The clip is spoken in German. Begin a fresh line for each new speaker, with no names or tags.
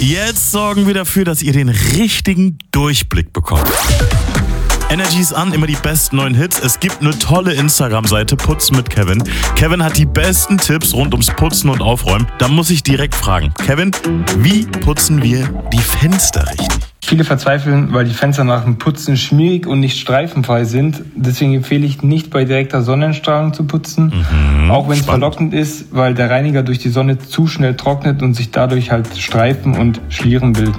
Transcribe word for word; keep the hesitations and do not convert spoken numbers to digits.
Jetzt sorgen wir dafür, dass ihr den richtigen Durchblick bekommt. Energy ist an, immer die besten neuen Hits. Es gibt eine tolle Instagram-Seite, Putzen mit Kevin. Kevin hat die besten Tipps rund ums Putzen und Aufräumen. Da muss ich direkt fragen. Kevin, wie putzen wir die Fenster richtig?
Viele verzweifeln, weil die Fenster nach dem Putzen schmierig und nicht streifenfrei sind. Deswegen empfehle ich, nicht bei direkter Sonnenstrahlung zu putzen. Mhm, auch wenn es verlockend ist, weil der Reiniger durch die Sonne zu schnell trocknet und sich dadurch halt Streifen und Schlieren bilden.